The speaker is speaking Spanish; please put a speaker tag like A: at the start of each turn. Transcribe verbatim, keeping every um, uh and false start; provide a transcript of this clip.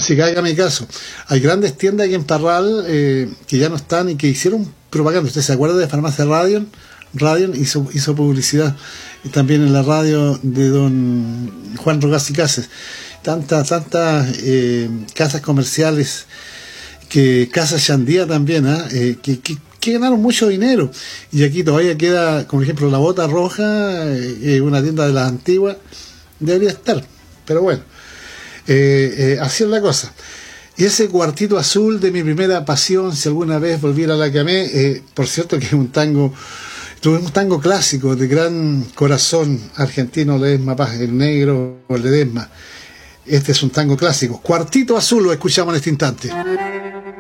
A: Así que hágame caso. Hay grandes tiendas aquí en Parral eh, que ya no están y que hicieron propaganda. ¿Usted se acuerda de Farmacia Radion? Radion hizo, hizo publicidad y también en la radio de don Juan Rogaz y Cases. Tantas, tantas eh, casas comerciales, que Casa Chandía también, ¿eh? Eh, que, que, que ganaron mucho dinero. Y aquí todavía queda, como ejemplo, la Bota Roja, eh, una tienda de las antiguas, debería estar. Pero bueno, eh, eh, así es la cosa. Y ese Cuartito Azul de mi primera pasión, si alguna vez volviera a la que amé, eh, por cierto que es un tango, tuve un tango clásico de gran corazón argentino, Ledesma Paz, el negro o el Ledesma. Este es un tango clásico. Cuartito Azul lo escuchamos en este instante.